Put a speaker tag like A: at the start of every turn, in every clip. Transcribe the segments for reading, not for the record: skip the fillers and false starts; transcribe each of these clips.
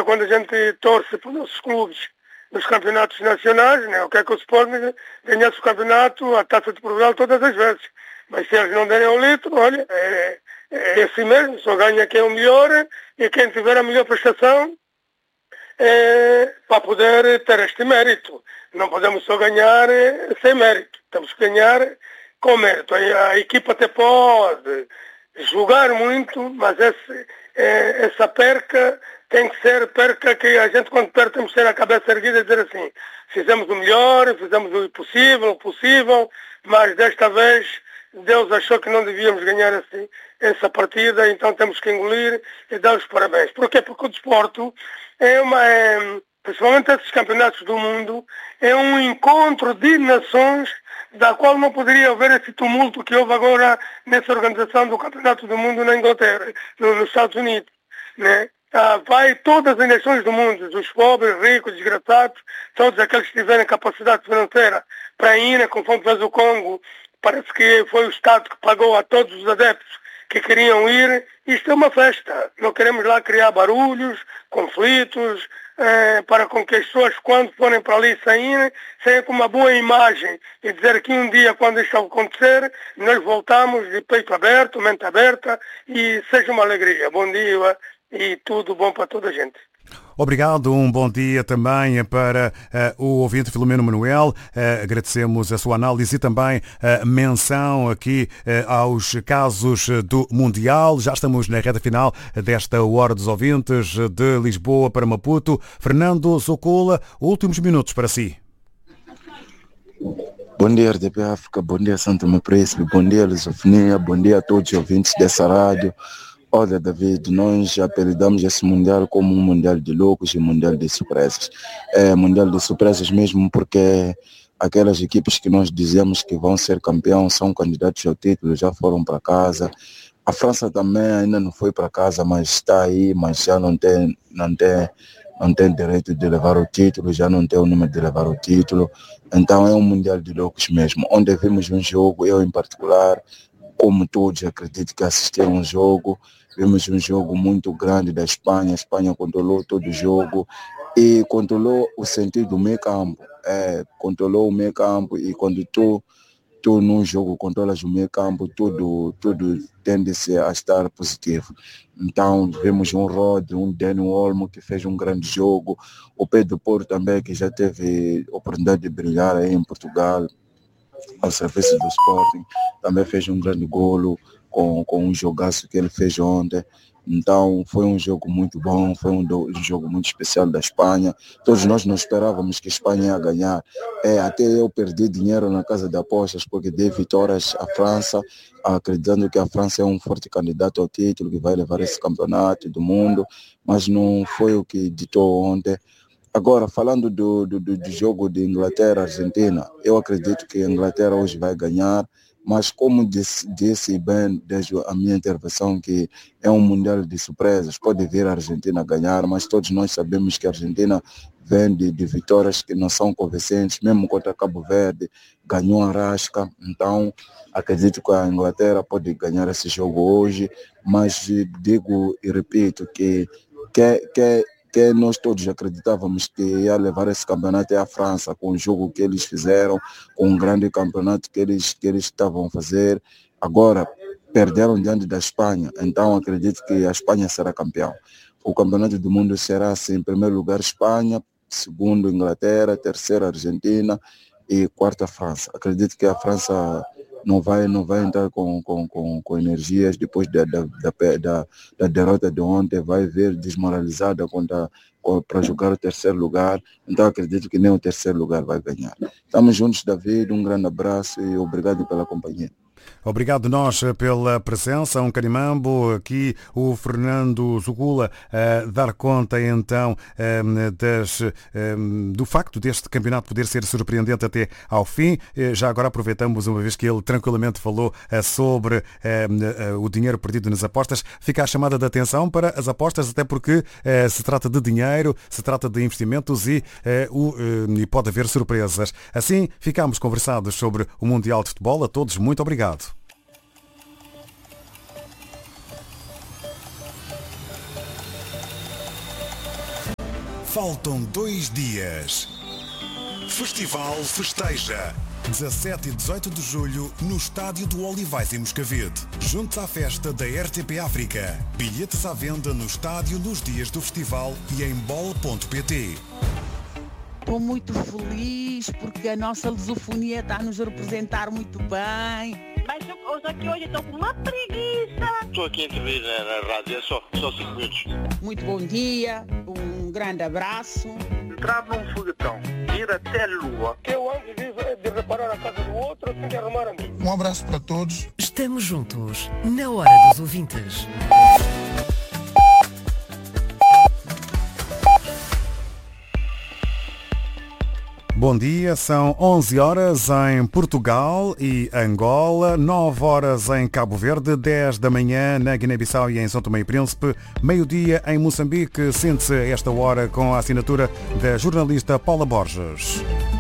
A: quando a gente torce para os nossos clubes nos campeonatos nacionais, né? O que é que o Sporting ganhasse o campeonato, a Taça de Portugal todas as vezes. Mas se eles não derem um litro, olha, é assim mesmo, só ganha quem é o melhor e quem tiver a melhor prestação para poder ter este mérito. Não podemos só ganhar sem mérito, temos que ganhar com mérito. A equipa até pode jogar muito, mas essa perca tem que ser perca que a gente, quando perde, temos que ter a cabeça erguida e dizer assim: fizemos o melhor, fizemos o possível, mas desta vez Deus achou que não devíamos ganhar essa partida, então temos que engolir e dar os parabéns. Porquê? Porque o desporto principalmente esses campeonatos do mundo, é um encontro de nações da qual não poderia haver esse tumulto que houve agora nessa organização do Campeonato do Mundo na Inglaterra, nos Estados Unidos, né? Vai todas as nações do mundo, os pobres, ricos, desgraçados, todos aqueles que tiverem capacidade financeira para ir, conforme fez o Congo, parece que foi o Estado que pagou a todos os adeptos que queriam ir. Isto é uma festa, não queremos lá criar barulhos, conflitos, para com que as pessoas, quando forem para ali saírem com uma boa imagem e dizer que um dia, quando isto acontecer, nós voltamos de peito aberto, mente aberta e seja uma alegria. Bom dia e tudo bom para toda a gente.
B: Obrigado, um bom dia também para o ouvinte Filomeno Manuel. Agradecemos a sua análise e também a menção aqui aos casos do Mundial. Já estamos na reta final desta Hora dos Ouvintes de Lisboa para Maputo. Fernando Zucula, últimos minutos para si.
C: Bom dia, RDP África, bom dia, Santo Tomé Príncipe, bom dia, Lusofonia, bom dia a todos os ouvintes dessa rádio. Olha, David, nós apelidamos esse Mundial como um Mundial de loucos e Mundial de surpresas. É Mundial de surpresas mesmo porque aquelas equipes que nós dizemos que vão ser campeão, são candidatos ao título, já foram para casa. A França também ainda não foi para casa, mas está aí, mas já não tem direito de levar o título, já não tem o número de levar o título. Então é um Mundial de loucos mesmo, onde vimos um jogo, eu em particular, como todos acredito que assistiram um jogo, vimos um jogo muito grande da Espanha. A Espanha controlou todo o jogo e controlou o sentido do meio campo. Controlou o meio campo e quando tu num jogo controlas o meio campo, tudo tende-se a estar positivo. Então vemos um Rod, um Daniel Olmo que fez um grande jogo, o Pedro Porro também que já teve oportunidade de brilhar aí em Portugal, ao serviço do Sporting, também fez um grande golo com um jogaço que ele fez ontem. Então foi um jogo muito bom, foi um jogo muito especial da Espanha. Todos nós não esperávamos que a Espanha ia ganhar. Até eu perdi dinheiro na casa de apostas porque dei vitórias à França, acreditando que a França é um forte candidato ao título, que vai levar esse campeonato do mundo, mas não foi o que ditou ontem. Agora, falando do jogo de Inglaterra-Argentina, eu acredito que a Inglaterra hoje vai ganhar, mas como disse bem desde a minha intervenção, que é um mundial de surpresas, pode vir a Argentina ganhar, mas todos nós sabemos que a Argentina vem de vitórias que não são convincentes, mesmo contra Cabo Verde, ganhou a Rasca, então acredito que a Inglaterra pode ganhar esse jogo hoje, mas digo e repito que nós todos acreditávamos que ia levar esse campeonato à França, com o jogo que eles fizeram, com o grande campeonato que eles estavam a fazer. Agora, perderam diante da Espanha, então acredito que a Espanha será campeão. O campeonato do mundo será assim, em primeiro lugar Espanha, segundo Inglaterra, terceiro Argentina e quarta França. Acredito que a França não vai entrar com energias depois da derrota de ontem, vai vir desmoralizada para jogar o terceiro lugar, então acredito que nem o terceiro lugar vai ganhar. Estamos juntos, David, um grande abraço e obrigado pela companhia.
B: Obrigado nós pela presença, um carimambo, aqui o Fernando Zucula a dar conta então do facto deste campeonato poder ser surpreendente até ao fim. Já agora aproveitamos, uma vez que ele tranquilamente falou sobre o dinheiro perdido nas apostas, fica a chamada de atenção para as apostas, até porque se trata de dinheiro, se trata de investimentos e pode haver surpresas. Assim, ficamos conversados sobre o Mundial de Futebol. A todos, muito obrigado. Faltam 2 dias. Festival festeja. 17 e 18 de julho no Estádio do Olivais em Moscavide. Junte-se à festa da RTP África. Bilhetes à venda no estádio nos dias do festival e em bol.pt.
D: Estou muito feliz porque a nossa lusofonia está a nos representar muito bem.
E: Mas hoje estou com uma preguiça.
F: Estou aqui a intervir na rádio, é só 5 minutos.
D: Muito bom dia, um grande abraço.
F: Entrar num foguetão, ir até a Lua.
A: Eu antes de reparar a casa do outro, tenho que arrumar a minha.
G: Um abraço para todos.
H: Estamos juntos, na hora dos ouvintes.
B: Bom dia, são 11 horas em Portugal e Angola, 9 horas em Cabo Verde, 10 da manhã na Guiné-Bissau e em São Tomé e Príncipe, meio-dia em Moçambique. Sente-se a esta hora com a assinatura da jornalista Paula Borges.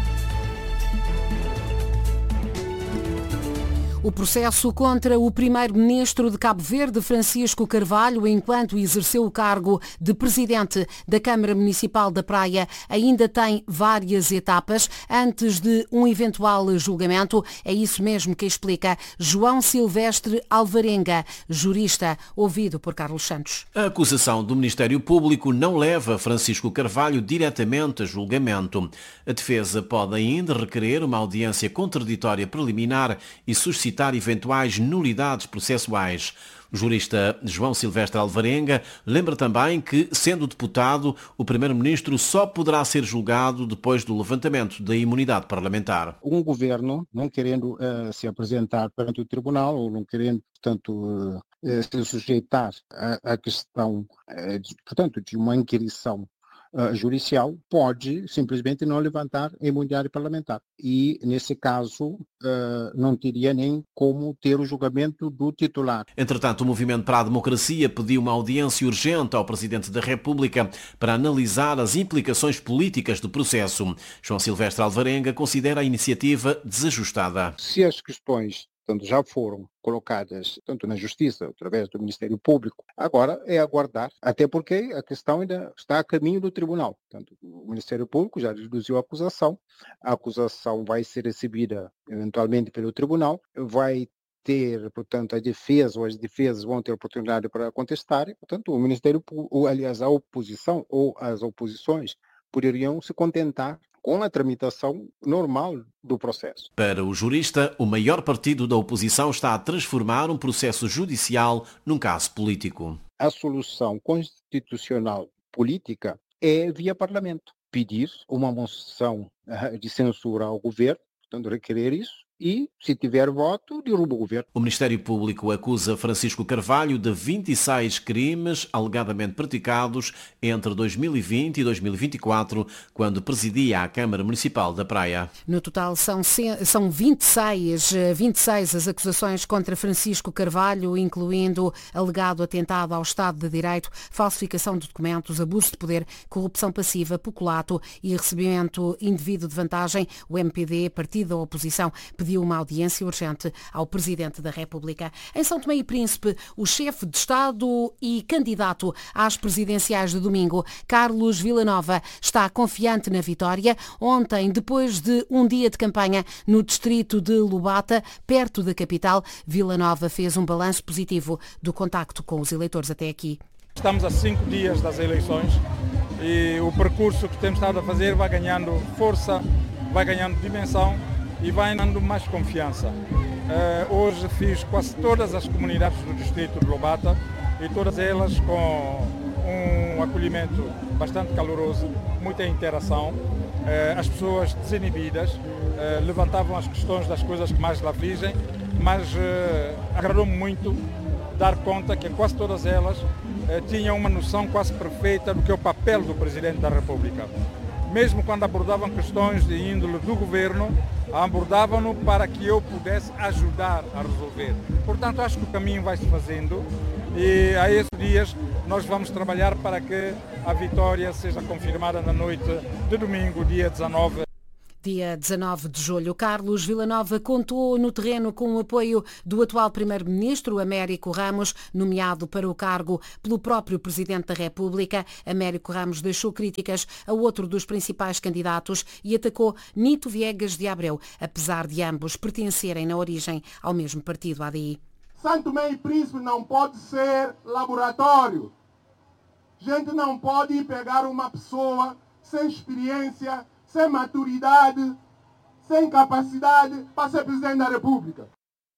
I: O processo contra o primeiro-ministro de Cabo Verde, Francisco Carvalho, enquanto exerceu o cargo de presidente da Câmara Municipal da Praia, ainda tem várias etapas antes de um eventual julgamento. É isso mesmo que explica João Silvestre Alvarenga, jurista, ouvido por Carlos Santos.
J: A acusação do Ministério Público não leva Francisco Carvalho diretamente a julgamento. A defesa pode ainda requerer uma audiência contraditória preliminar e suscitar eventuais nulidades processuais. O jurista João Silvestre Alvarenga lembra também que, sendo deputado, o primeiro-ministro só poderá ser julgado depois do levantamento da imunidade parlamentar.
K: Um governo não querendo se apresentar perante o tribunal ou não querendo, portanto, se sujeitar à questão, portanto, de uma inquirição judicial, pode simplesmente não levantar a imunidade parlamentar. E, nesse caso, não teria nem como ter o julgamento do titular.
J: Entretanto, o Movimento para a Democracia pediu uma audiência urgente ao Presidente da República para analisar as implicações políticas do processo. João Silvestre Alvarenga considera a iniciativa desajustada.
K: Se as questões já foram colocadas tanto na Justiça, através do Ministério Público, agora é aguardar, até porque a questão ainda está a caminho do Tribunal. Portanto, o Ministério Público já deduziu a acusação vai ser recebida eventualmente pelo Tribunal, vai ter, portanto, a defesa ou as defesas vão ter oportunidade para contestar, e, portanto, o Ministério Público, aliás, a oposição ou as oposições poderiam se contentar com a tramitação normal do processo.
J: Para o jurista, o maior partido da oposição está a transformar um processo judicial num caso político.
K: A solução constitucional política é via Parlamento. Pedir uma moção de censura ao governo, portanto, requerer isso, e, se tiver voto, derruba o governo.
J: O Ministério Público acusa Francisco Carvalho de 26 crimes alegadamente praticados entre 2020 e 2024, quando presidia a Câmara Municipal da Praia.
I: No total são 26 as acusações contra Francisco Carvalho, incluindo alegado atentado ao Estado de Direito, falsificação de documentos, abuso de poder, corrupção passiva, peculato e recebimento indevido de vantagem. O MPD, partido da oposição, pediu uma audiência urgente ao Presidente da República. Em São Tomé e Príncipe, o chefe de Estado e candidato às presidenciais de domingo, Carlos Villanova, está confiante na vitória. Ontem, depois de um dia de campanha no distrito de Lubata, perto da capital, Villanova fez um balanço positivo do contacto com os eleitores até aqui.
L: Estamos a 5 dias das eleições e o percurso que temos estado a fazer vai ganhando força, vai ganhando dimensão e vai dando mais confiança. Hoje fiz quase todas as comunidades do distrito de Lubata e todas elas com um acolhimento bastante caloroso, muita interação. As pessoas desinibidas levantavam as questões das coisas que mais lhe afligem, mas agradou-me muito dar conta que quase todas elas tinham uma noção quase perfeita do que é o papel do Presidente da República. Mesmo quando abordavam questões de índole do governo, abordavam-no para que eu pudesse ajudar a resolver. Portanto, acho que o caminho vai se fazendo e a esses dias nós vamos trabalhar para que a vitória seja confirmada na noite de domingo, dia 19.
I: Dia 19 de julho, Carlos Villanova contou no terreno com o apoio do atual Primeiro-Ministro, Américo Ramos, nomeado para o cargo pelo próprio Presidente da República. Américo Ramos deixou críticas a outro dos principais candidatos e atacou Nito Viegas de Abreu, apesar de ambos pertencerem na origem ao mesmo partido, ADI.
G: São Tomé e Príncipe não pode ser laboratório. A gente não pode pegar uma pessoa sem experiência, sem maturidade, sem capacidade para ser Presidente da República.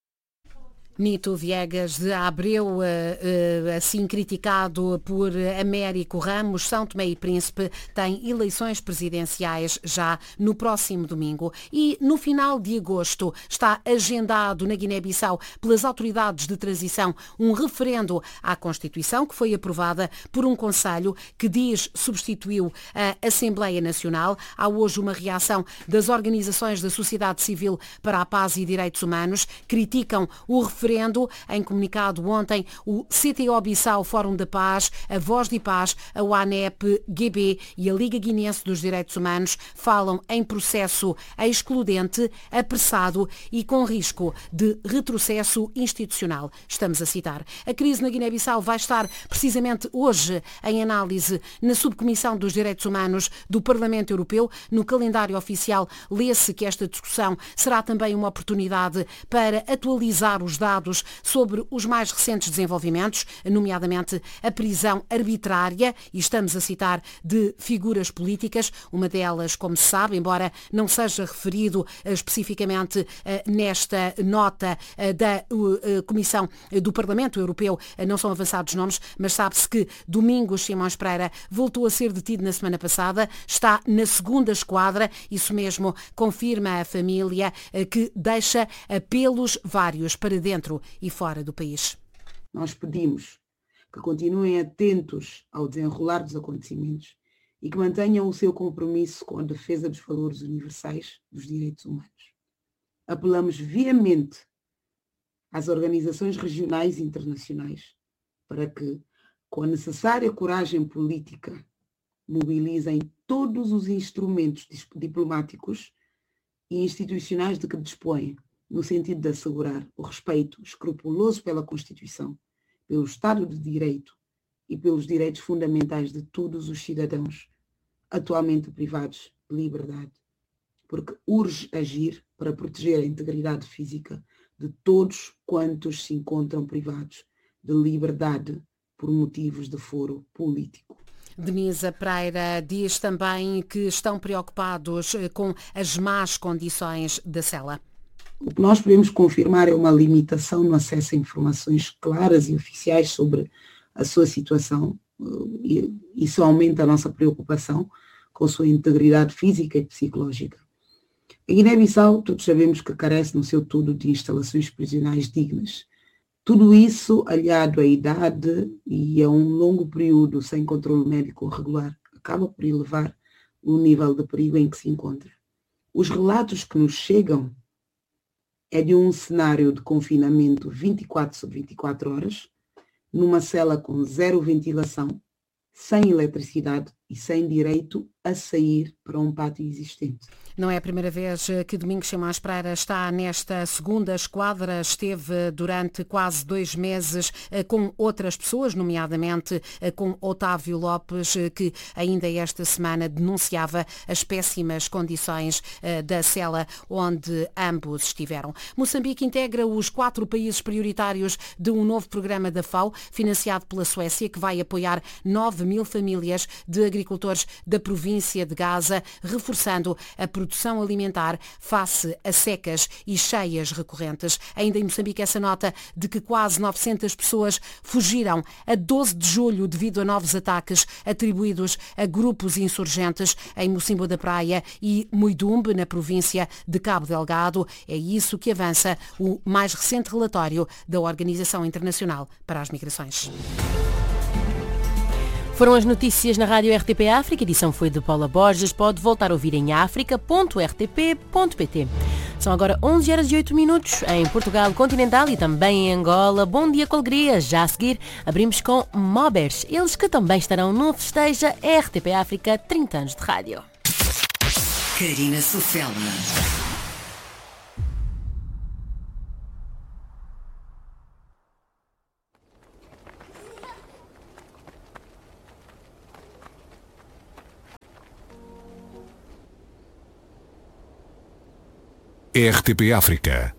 I: Nito Viegas de Abreu, assim criticado por Américo Ramos. São Tomé e Príncipe tem eleições presidenciais já no próximo domingo. E no final de agosto está agendado na Guiné-Bissau pelas autoridades de transição um referendo à Constituição que foi aprovada por um Conselho que substituiu a Assembleia Nacional. Há hoje uma reação das organizações da sociedade civil para a paz e direitos humanos, criticam o referendo. Em comunicado ontem, o CTO-Bissau Fórum da Paz, a Voz de Paz, a UANEP-GB e a Liga Guinense dos Direitos Humanos falam em processo excludente, apressado e com risco de retrocesso institucional. Estamos a citar. A crise na Guiné-Bissau vai estar precisamente hoje em análise na Subcomissão dos Direitos Humanos do Parlamento Europeu. No calendário oficial lê-se que esta discussão será também uma oportunidade para atualizar os dados sobre os mais recentes desenvolvimentos, nomeadamente a prisão arbitrária, e estamos a citar, de figuras políticas, uma delas, como se sabe, embora não seja referido especificamente nesta nota da Comissão do Parlamento Europeu, não são avançados nomes, mas sabe-se que Domingos Simões Pereira voltou a ser detido na semana passada, está na segunda esquadra, isso mesmo confirma a família, que deixa apelos vários para dentro e fora do país.
M: Nós pedimos que continuem atentos ao desenrolar dos acontecimentos e que mantenham o seu compromisso com a defesa dos valores universais dos direitos humanos. Apelamos veemente às organizações regionais e internacionais para que, com a necessária coragem política, mobilizem todos os instrumentos diplomáticos e institucionais de que dispõem, no sentido de assegurar o respeito escrupuloso pela Constituição, pelo Estado de Direito e pelos direitos fundamentais de todos os cidadãos, atualmente privados de liberdade, porque urge agir para proteger a integridade física de todos quantos se encontram privados de liberdade por motivos de foro político.
I: Denisa Pereira diz também que estão preocupados com as más condições da cela.
M: O que nós podemos confirmar é uma limitação no acesso a informações claras e oficiais sobre a sua situação, e isso aumenta a nossa preocupação com a sua integridade física e psicológica. A Guiné-Bissau, todos sabemos que carece no seu todo de instalações prisionais dignas. Tudo isso, aliado à idade e a um longo período sem controle médico regular, acaba por elevar o nível de perigo em que se encontra. Os relatos que nos chegam é de um cenário de confinamento 24/24 horas, numa cela com zero ventilação, sem eletricidade e sem direito a sair para um pátio existente.
I: Não é a primeira vez que Domingos Simões Pereira está nesta segunda esquadra. Esteve durante quase 2 meses com outras pessoas, nomeadamente com Otávio Lopes, que ainda esta semana denunciava as péssimas condições da cela onde ambos estiveram. Moçambique integra os 4 países prioritários de um novo programa da FAO, financiado pela Suécia, que vai apoiar 9.000 famílias de agricultores da província de Gaza, reforçando a produção alimentar face a secas e cheias recorrentes. Ainda em Moçambique, essa nota de que quase 900 pessoas fugiram a 12 de julho devido a novos ataques atribuídos a grupos insurgentes em Mocimboa da Praia e Muidumbe, na província de Cabo Delgado. É isso que avança o mais recente relatório da Organização Internacional para as Migrações.
N: Foram as notícias na Rádio RTP África. A edição foi de Paula Borges. Pode voltar a ouvir em africa.rtp.pt. São agora 11h08 em Portugal continental e também em Angola. Bom dia com alegria. Já a seguir abrimos com Mobers. Eles que também estarão no Festeja RTP África 30 anos de rádio.
H: Karina Sofela.
O: RTP África.